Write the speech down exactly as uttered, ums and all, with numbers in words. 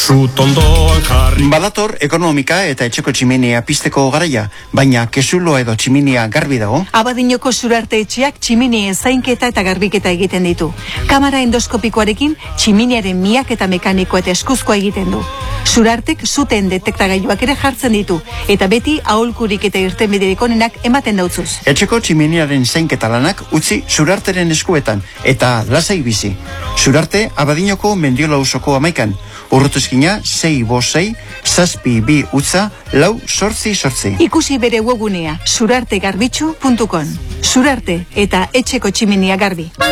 Badator ekonomika eta etxeko tximinia pizteko garaia, baina kesulo edo tximinia garbi dago? Abadiñoko Surarte etxeak tximinien zainketa eta garbiketa egiten ditu. Kamara endoskopikoarekin tximiniaren miak eta mekanikoa eta eskuzkoa egiten du. Surartek zuten detektagailuak ere jartzen ditu, eta beti aholkurik eta irtenbiderik onenak ematen dautzuz. Etxeko tximiniaren zainketa lanak utzi Surarteren eskuetan, eta lasai bizi. Surarte Abadiñoko Mendiola auzoko amaikan. Urrutuzkina, sei bosei, zazpi bi utza, lau sortzi sortzi. Ikusi bere webgunea, surartegarbitzu puntu com. Surarte eta etxeko tximinia garbi.